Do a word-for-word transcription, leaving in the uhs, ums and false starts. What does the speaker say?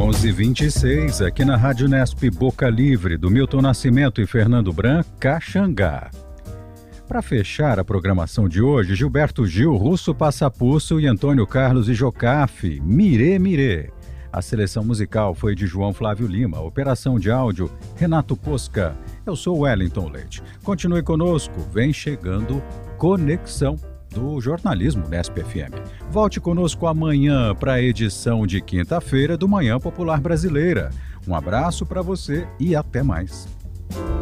onze e vinte e seis, aqui na Rádio Nesp Boca Livre, do Milton Nascimento e Fernando Bran, Caxangá. Para fechar a programação de hoje, Gilberto Gil, Russo Passapulso e Antônio Carlos e Jocafe, Mirê Mirê. A seleção musical foi de João Flávio Lima, operação de áudio, Renato Posca. Eu sou Wellington Leite. Continue conosco, vem chegando Conexão do Jornalismo Nesp F M. Volte conosco amanhã para a edição de quinta-feira do Manhã Popular Brasileira. Um abraço para você e até mais.